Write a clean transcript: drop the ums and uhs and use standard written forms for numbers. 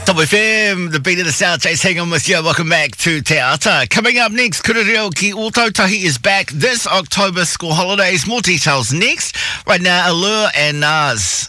Top FM, the beat of the South Chase, hang on with you. Welcome back to Te Ata. Coming up next, Kura Reo ki Ōtautahi is back this October, school holidays. More details next. Right now, Allure and Nas.